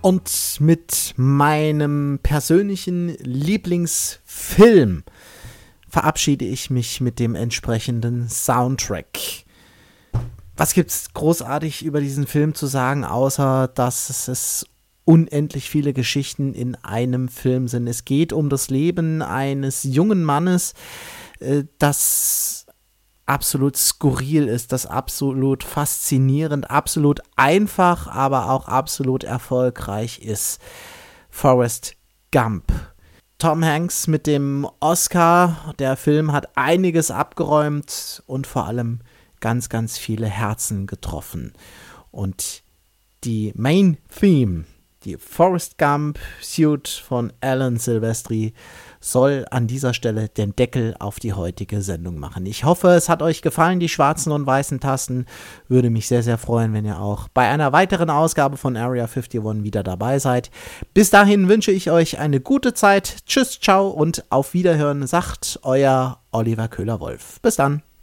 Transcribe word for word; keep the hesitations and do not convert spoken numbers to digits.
Und mit meinem persönlichen Lieblingsfilm verabschiede ich mich mit dem entsprechenden Soundtrack. Was gibt's großartig über diesen Film zu sagen, außer dass es unendlich viele Geschichten in einem Film sind. Es geht um das Leben eines jungen Mannes, äh, das absolut skurril ist, das absolut faszinierend, absolut einfach, aber auch absolut erfolgreich ist. Forrest Gump. Tom Hanks mit dem Oscar. Der Film hat einiges abgeräumt und vor allem ganz, ganz viele Herzen getroffen. Und die Main Theme, die Forrest Gump Suite von Alan Silvestri, soll an dieser Stelle den Deckel auf die heutige Sendung machen. Ich hoffe, es hat euch gefallen, die schwarzen und weißen Tasten. Würde mich sehr, sehr freuen, wenn ihr auch bei einer weiteren Ausgabe von Area einundfünfzig wieder dabei seid. Bis dahin wünsche ich euch eine gute Zeit. Tschüss, ciao und auf Wiederhören, sagt euer Oliver Köhler-Wolf. Bis dann.